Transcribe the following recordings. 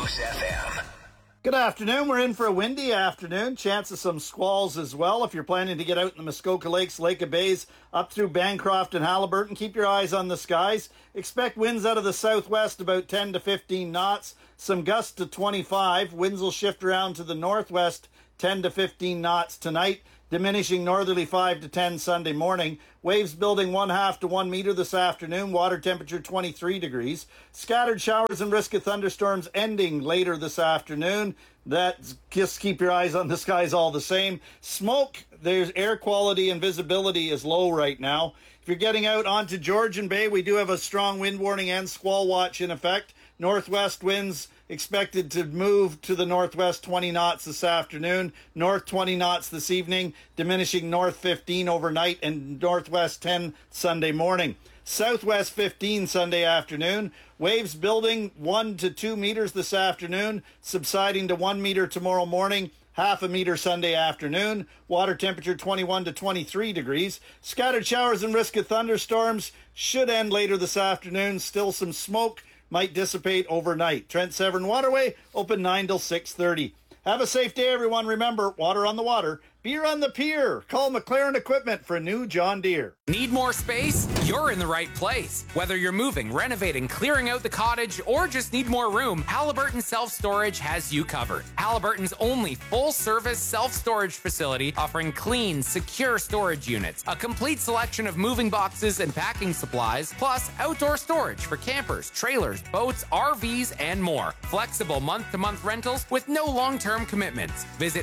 Moose FM. Good afternoon. We're in for a windy afternoon. Chance of some squalls as well. If you're planning to get out in the Muskoka Lakes, Lake of Bays, up through Bancroft and Haliburton, keep your eyes on the skies. Expect winds out of the southwest about 10 to 15 knots. Some gusts to 25. Winds will shift around to the northwest 10 to 15 knots tonight, diminishing northerly 5 to 10 Sunday morning. Waves building 1/2 to 1 meter this afternoon. Water temperature 23 degrees. Scattered showers and risk of thunderstorms ending later this afternoon. Just keep your eyes on the skies all the same. Smoke, there's air quality and visibility is low right now. If you're getting out onto Georgian Bay, we do have a strong wind warning and squall watch in effect. Northwest winds expected to move to the northwest 20 knots this afternoon, north 20 knots this evening, diminishing north 15 overnight and northwest 10 Sunday morning. Southwest 15 Sunday afternoon. Waves building 1 to 2 meters this afternoon, subsiding to 1 meter tomorrow morning, 1/2 meter Sunday afternoon. Water temperature 21 to 23 degrees. Scattered showers and risk of thunderstorms should end later this afternoon. Still some smoke might dissipate overnight. Trent Severn Waterway open 9 till 6:30. Have a safe day, everyone. Remember, water on the water, beer on the pier. Call McLaren Equipment for a new John Deere. Need more space? You're in the right place. Whether you're moving, renovating, clearing out the cottage, or just need more room, Haliburton Self-Storage has you covered. Haliburton's only full-service self-storage facility offering clean, secure storage units, a complete selection of moving boxes and packing supplies, plus outdoor storage for campers, trailers, boats, RVs, and more. Flexible month-to-month rentals with no long-term commitments. Visit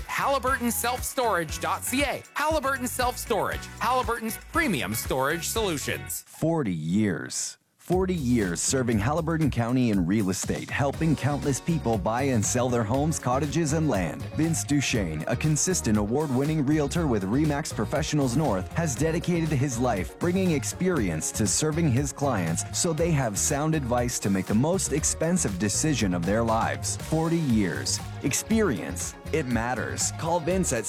HaliburtonSelfStorage.ca. Haliburton Self-Storage, Haliburton's premium storage solutions. 40 years. 40 years serving Haliburton County in real estate, helping countless people buy and sell their homes, cottages, and land. Vince Duchesne, a consistent award-winning realtor with RE/MAX Professionals North, has dedicated his life bringing experience to serving his clients so they have sound advice to make the most expensive decision of their lives. 40 years. Experience. It matters. Call Vince at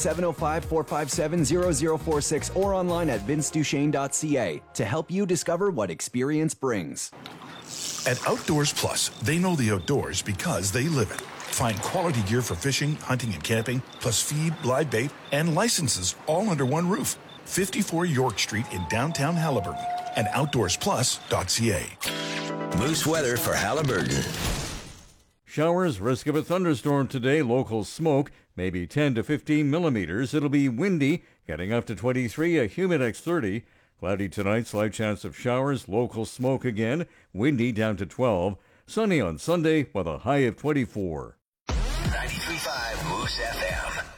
705-457-0046 or online at vinceduchesne.ca to help you discover what experience brings. At Outdoors Plus, they know the outdoors because they live it. Find quality gear for fishing, hunting, and camping, plus feed, live bait, and licenses all under one roof. 54 York Street in downtown Haliburton and outdoorsplus.ca. Moose weather for Haliburton. Showers, risk of a thunderstorm today, local smoke, maybe 10 to 15 millimeters. It'll be windy, getting up to 23, a humidex 30. Cloudy tonight, slight chance of showers, local smoke again, windy down to 12. Sunny on Sunday with a high of 24. 93.5 Moose FM.